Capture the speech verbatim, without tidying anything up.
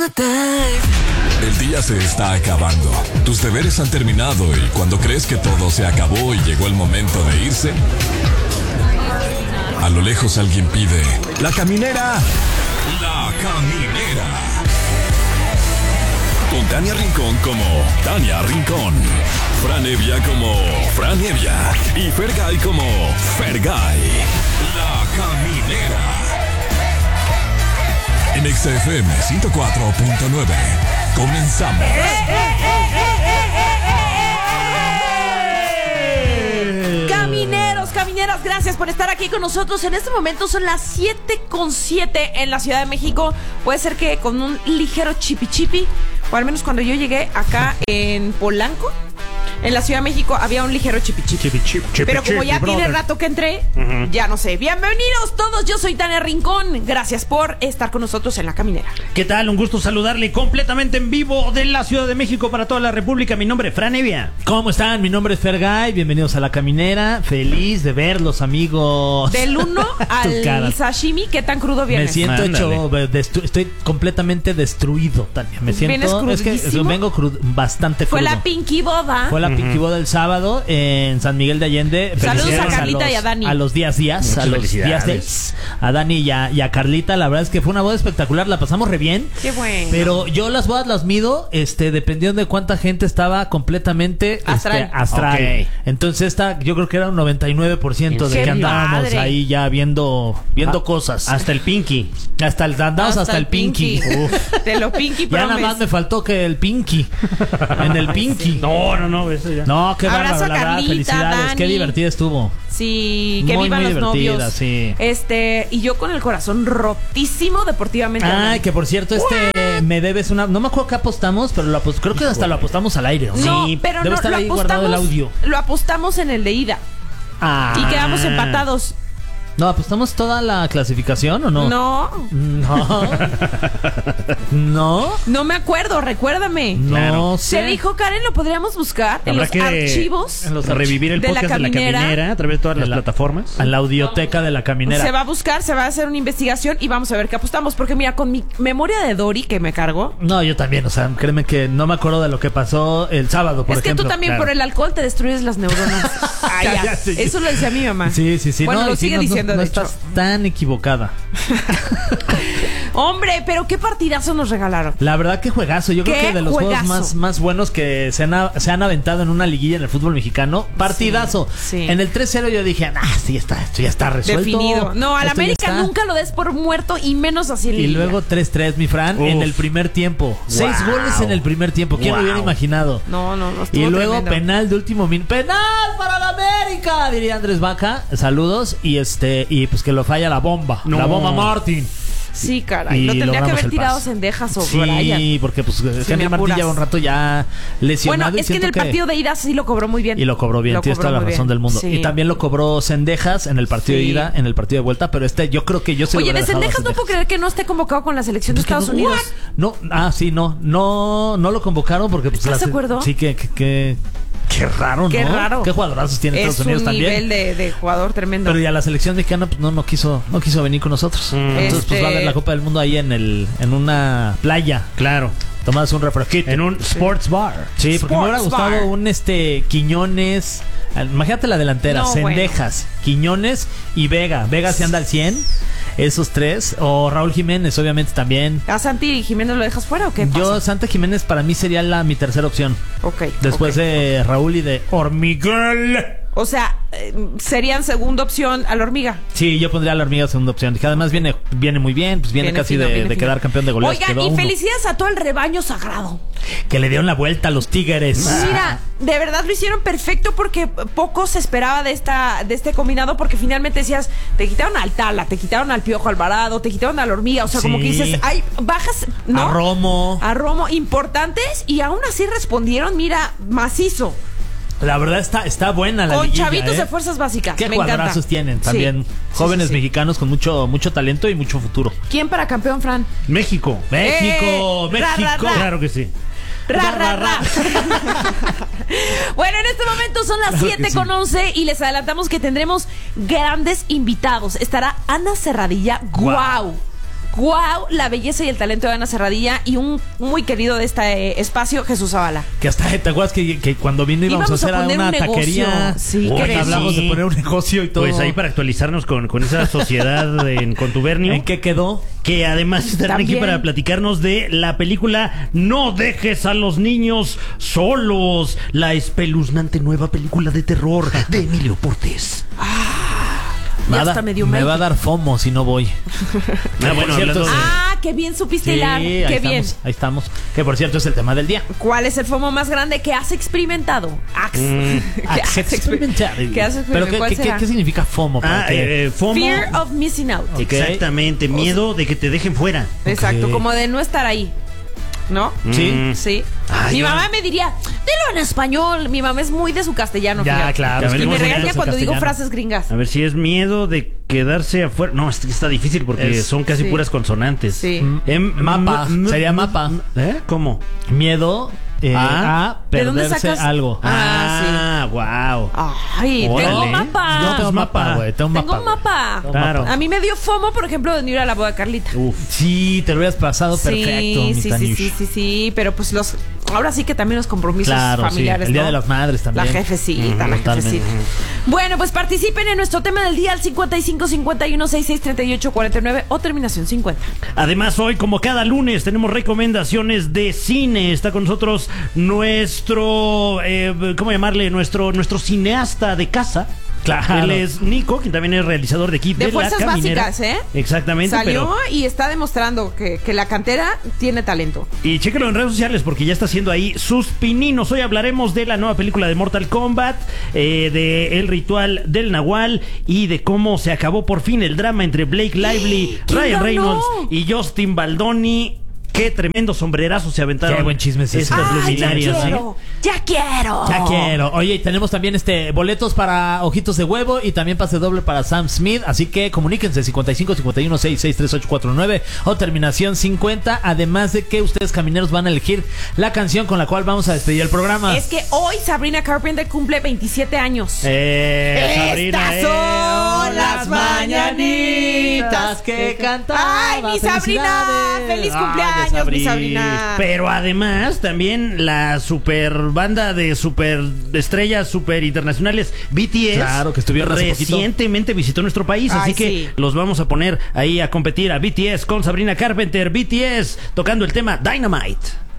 El día se está acabando. Tus deberes han terminado y cuando crees que todo se acabó y llegó el momento de irse, a lo lejos alguien pide: ¡La caminera! ¡La caminera! Con Tania Rincón como Tania Rincón, Fran Evia como Fran Evia y Fergay como Fergay. La caminera. En X F M ciento cuatro punto nueve. Comenzamos. Camineros, camineras, gracias por estar aquí con nosotros. En este momento son las siete con siete en la Ciudad de México. Puede ser que con un ligero chipi chipi, o al menos cuando yo llegué acá en Polanco, en la Ciudad de México, había un ligero chipi chipi. Chipi, chip, chipi, Pero como chipi, ya brother. tiene rato que entré, uh-huh. ya no sé. Bienvenidos todos, yo soy Tania Rincón. Gracias por estar con nosotros en La Caminera. ¿Qué tal? Un gusto saludarle completamente en vivo de la Ciudad de México para toda la República. Mi nombre es Fran Evia. ¿Cómo están? Mi nombre es Fergay. Bienvenidos a La Caminera. Feliz de verlos, amigos. Del uno al sashimi, ¿qué tan crudo vienes? Me siento Mándale. hecho, destru- estoy completamente destruido, Tania. Me siento, ¿Vienes es que crudísimo? vengo cru- bastante Fue crudo. la Pinky Boda. Fue la uh-huh. Pinky Boda el sábado en San Miguel de Allende. Saludos a Felicidades Carlita los, y a Dani. A los días días, Muchas a los felicidades. días days, a Dani y a, y a Carlita. La verdad es que fue una boda espectacular, la pasamos re bien. Qué bueno. Pero yo las bodas las mido, este, dependiendo de cuánta gente estaba completamente Astral. Este, astral. Okay. Entonces esta, yo creo que era un noventa y nueve por ciento de Qué que andábamos padre. ahí ya viendo, viendo Ah, cosas. Hasta el Pinky. Hasta el andamos hasta, hasta el Pinky. Uf. Te lo Pinky Ya nada promise. más me faltó que el Pinky. En el Pinky. No, no, no, eso ya. No, qué Abrazo bárbaro, a la verdad, Carlita, felicidades, Dani. qué divertida estuvo. Sí, que Muy, vivan muy los divertida, novios. sí. Este, y yo con el corazón rotísimo deportivamente. Ay, hablando. que por cierto, este me debes una, no me acuerdo qué apostamos, pero lo apost- creo que hasta lo apostamos al aire. No, Sí, pero debe no, estar lo ahí guardado el apostamos, audio. lo apostamos en el de ida Ah. y quedamos empatados. No, ¿apostamos toda la clasificación o no? No, No. No. no me acuerdo, recuérdame. No Claro. sé. Se dijo, Karen, lo podríamos buscar en Habrá los que archivos. en los revivir el de la podcast de la caminera. caminera a través de todas las En la- plataformas. A la audioteca de La Caminera. Se va a buscar, se va a hacer una investigación y vamos a ver qué apostamos. Porque mira, con mi memoria de Dory que me cargó. No, yo también, o sea, créeme que no me acuerdo de lo que pasó el sábado, por es ejemplo. que tú también claro. por el alcohol te destruyes las neuronas. Ah, ya. Cállate. Eso lo decía mi mamá. Sí, sí, sí. Bueno, no, lo y sí, sigue no, no, diciendo, no de hecho. estás tan equivocada. Hombre, pero qué partidazo nos regalaron. La verdad que juegazo. Yo creo ¡Qué que de los juegazo! juegos más, más buenos que se han, a- se han aventado en una liguilla en el fútbol mexicano. Partidazo. Sí, sí. En el tres cero yo dije, ah, sí, está, esto ya está resuelto. Definido. No, al Esto ya América está. nunca lo des por muerto y menos así en Y liguilla. luego tres tres, mi Fran, Uf. en el primer tiempo. Seis Wow. goles en el primer tiempo. ¿Quién lo Wow. hubiera imaginado? No, no, no. estuvo Y luego tremendo. penal de último minuto. ¡Penal para la América! Diría Andrés Vaca. Saludos. Y este, y pues que lo falla la bomba. No. La bomba Martín. Sí, caray. Y Lo tendría que logramos haber el tirado pase. Cendejas o Sí, Brian. porque pues me Henry Martín apuras. lleva un rato ya lesionado. Bueno, y es que en siento el partido de ida sí lo cobró muy bien. Y lo cobró bien, Lo tienes cobró toda la muy razón bien. del mundo. Sí. Y también lo cobró Cendejas en el partido Sí. de ida, en el partido de vuelta. Pero este, yo creo que yo se lo Oye, hubiera de dejado a Cendejas no puedo creer que no esté convocado con la selección de Pues que Estados no- Unidos. ¿What? No, ah, sí, no, no, no lo convocaron porque pues ¿Estás la- de acuerdo? Sí, que, que, que- qué raro, ¿no? Qué raro. Qué jugadorazos tiene Es Estados Unidos un también. nivel de, de jugador tremendo. Pero ya la selección mexicana pues, no, no quiso, no quiso venir con nosotros. Entonces Este- pues va a ver la Copa del Mundo ahí en el, en una playa, Claro. tomándose un refresquito. En un sports bar. Sí, porque me hubiera Sports gustado bar. un este Quiñones. Imagínate la delantera, No, Cendejas, Quiñones y Vega. Vega se anda al cien, esos tres. O Raúl Jiménez, obviamente también. ¿A Santi Jiménez lo dejas fuera o qué pasa? Yo, Santa Jiménez para mí sería la mi tercera opción. Ok. Después ok. de Raúl y de Hormiguel. O sea, eh, serían segunda opción a la hormiga. Sí, yo pondría a la hormiga segunda opción. Que además viene, viene muy bien, pues viene, Viene casi fino, de, viene de fino. quedar campeón de goleadas. Oigan, Quedó y uno. felicidades a todo el rebaño sagrado. Que le dieron la vuelta a los Tigres. Mira, de verdad lo hicieron perfecto porque poco se esperaba de esta de este combinado porque finalmente decías, te quitaron al Tala, te quitaron al Piojo Alvarado, te quitaron a la hormiga, o sea, Sí. como que dices, hay bajas, ¿no? A Romo. A Romo, importantes y aún así respondieron, mira, macizo. La verdad está, está buena la Con liguilla, chavitos ¿eh? de fuerzas básicas. Qué me encanta. cuadrazos tienen Sí. también. Sí, Jóvenes sí, sí. mexicanos con mucho, mucho talento y mucho futuro. ¿Quién para campeón, Fran? México. México, Eh, ra, México. ra, ra. Claro que sí. Ra, ra, ra. Bueno, en este momento son las Claro que siete con once y les adelantamos que tendremos grandes invitados. Estará Ana Serradilla. ¡Guau! Wow, la belleza y el talento de Ana Serradilla y un muy querido de este eh, espacio, Jesús Zavala. Que hasta, ¿te acuerdas que, que cuando vino íbamos, íbamos a hacer a poner una un taquería? Sí, Uy, que hablamos sí. de poner un negocio y todo. Pues ahí para actualizarnos con, con esa sociedad en contubernio. ¿En qué quedó? Que además estarán aquí También. para platicarnos de la película No dejes a los niños solos, la espeluznante nueva película de terror de Emilio Portes. Me, Ya va, hasta a- me dio me miedo. va a dar FOMO si no voy. Ah, bueno, Por cierto, hablando de- Ah, qué bien supiste hilar. ahí Qué bien. estamos, ahí estamos. Que por cierto es el tema del día. ¿Cuál es el FOMO más grande que has experimentado? Ax. ¿Qué has Experimentar. exper- ¿Qué has Pero experimentado? ¿qué, ¿Cuál qué, será? qué significa FOMO? Para Ah, que- eh, FOMO. Fear of missing out. Ok. Exactamente, miedo de que te dejen fuera. Exacto, Ok. como de no estar ahí. ¿No? Sí. Mm. Sí. Ay, Mi yo- mamá me diría, dilo en español. Mi mamá es muy de su castellano. Ya, fíjate. claro. A ver, Y ¿cómo me se regaña llama? cuando digo castellano. frases gringas. A ver si es miedo de quedarse afuera. No, es que está difícil porque Es- son casi sí. puras consonantes. Sí. Em, Mapa, m- m- sería mapa. ¿Eh? ¿Cómo? Miedo eh, Ah. a ¿De dónde perderse sacas? algo. Ah, Ah, wow. Ay, Órale. tengo mapa. Yo tengo mapa. mapa, güey. Tengo Tengo mapa. un güey. mapa. Tengo Claro. mapa. A mí me dio FOMO, por ejemplo, de no ir a la boda de Carlita. Uf. Sí, te lo hubieras pasado perfecto, sí, mi sí, sí, Tanish. sí, sí, sí, pero pues los ahora sí que también los compromisos Claro, sí. familiares, El Día ¿no? de las Madres también. La jefecita, la totalmente. jefecita. Bueno, pues participen en nuestro tema del día al cincuenta y cinco cincuenta y uno sesenta y seis treinta y ocho cuarenta y nueve o terminación cincuenta. Además, hoy, como cada lunes, tenemos recomendaciones de cine. Está con nosotros nuestro, eh, ¿cómo llamarle? Nuestro, nuestro cineasta de casa. Claro. Él es Nico, quien también es realizador de aquí De de, Fuerzas La Caminera. Básicas, ¿eh? Exactamente. Salió pero- y está demostrando que, que la cantera tiene talento. Y chéquelo en redes sociales porque ya está haciendo ahí sus pininos. Hoy hablaremos de la nueva película de Mortal Kombat, eh, de El Ritual del Nahual y de cómo se acabó por fin el drama entre Blake Lively, ¿Quién Ryan ganó? Reynolds y Justin Baldoni. Qué tremendo sombrerazo se aventaron. Qué buen chisme es ese. estas ¡Ay, ya luminarias, ¿sí? quiero! ¡Ya quiero! Ya quiero. Oye, y tenemos también este boletos para Ojitos de Huevo y también pase doble para Sam Smith. Así que comuníquense cincuenta y cinco cincuenta y uno sesenta y seis treinta y ocho cuarenta y nueve o terminación cincuenta. Además de que ustedes, camineros, van a elegir la canción con la cual vamos a despedir el programa. Es que hoy Sabrina Carpenter cumple veintisiete años. Eh, Sabrina, Estas son eh, las mañanitas que cantaba. ¡Ay, mi Sabrina! Felicidades. ¡Feliz Ay, cumpleaños, mi Sabri. Sabrina! Pero además también la super banda de super estrellas super internacionales B T S, Claro, que estuvieron hace poquito. recientemente visitó nuestro país, Ay, así que sí. los vamos a poner ahí a competir a B T S con Sabrina Carpenter. B T S tocando el tema Dynamite.